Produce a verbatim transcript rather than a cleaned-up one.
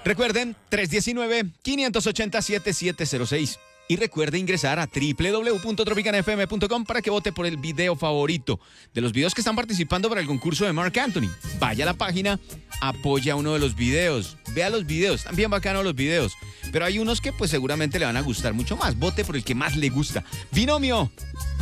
Recuerden, tres uno nueve, cinco ocho cero, siete siete cero seis. Y recuerde ingresar a doble u doble u doble u punto tropical f m punto com para que vote por el video favorito de los videos que están participando para el concurso de Marc Anthony. Vaya a la página, apoya uno de los videos, vea los videos, también bacanos los videos. Pero hay unos que pues seguramente le van a gustar mucho más. Vote por el que más le gusta. Binomio.